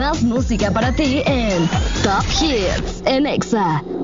Más música para ti en Top Hits en Exa.